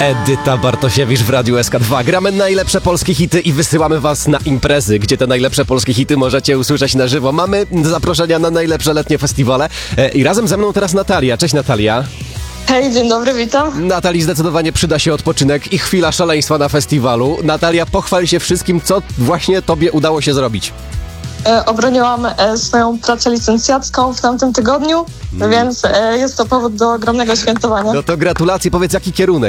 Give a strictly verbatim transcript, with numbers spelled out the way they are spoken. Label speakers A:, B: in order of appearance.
A: Edyta Bartosiewicz w Radiu S K dwa. Gramy najlepsze polskie hity i wysyłamy was na imprezy, gdzie te najlepsze polskie hity możecie usłyszeć na żywo. Mamy zaproszenia na najlepsze letnie festiwale e, i razem ze mną teraz Natalia. Cześć Natalia.
B: Hej, dzień dobry, witam.
A: Natalii zdecydowanie przyda się odpoczynek i chwila szaleństwa na festiwalu. Natalia, pochwal się wszystkim, co właśnie tobie udało się zrobić.
B: E, obroniłam e, swoją pracę licencjacką w tamtym tygodniu, mm. więc e, jest to powód do ogromnego świętowania.
A: No to gratulacje, powiedz jaki kierunek.